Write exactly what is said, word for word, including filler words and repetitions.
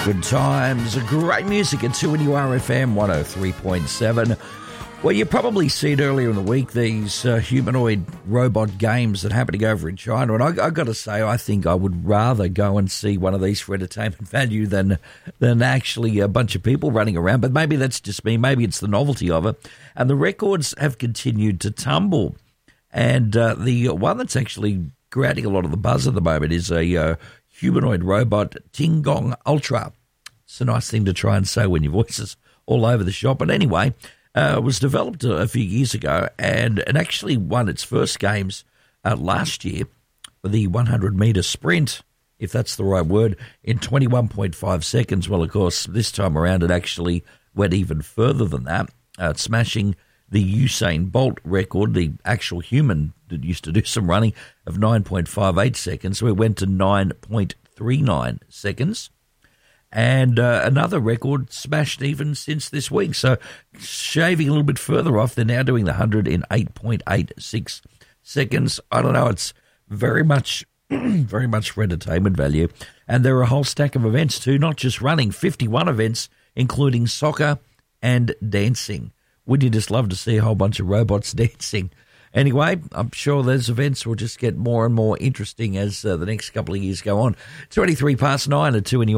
Good times, great music at two N U R F M one oh three point seven. Well, you probably seen earlier in the week these uh, humanoid robot games that are happening over in China. And I, I got to say, I think I would rather go and see one of these for entertainment value than than actually a bunch of people running around. But maybe that's just me. Maybe it's the novelty of it. And the records have continued to tumble. And uh, the one that's actually creating a lot of the buzz at the moment is a uh, humanoid robot, Tingong Ultra. It's a nice thing to try and say when your voice is all over the shop. But anyway, uh, it was developed a, a few years ago and it actually won its first games uh, last year for the one hundred metre sprint, if that's the right word, in twenty-one point five seconds. Well, of course, this time around it actually went even further than that, uh, smashing the Usain Bolt record, the actual human that used to do some running, of nine point five eight seconds. So it went to nine point three nine seconds. And uh, another record smashed even since this week. So shaving a little bit further off, they're now doing the one hundred in eight point eight six seconds. I don't know, it's very much, very much for entertainment value. And there are a whole stack of events too, not just running, fifty-one events, including soccer and dancing. Would you just love to see a whole bunch of robots dancing? Anyway, I'm sure those events will just get more and more interesting as uh, the next couple of years go on. twenty-three past nine at two N U R.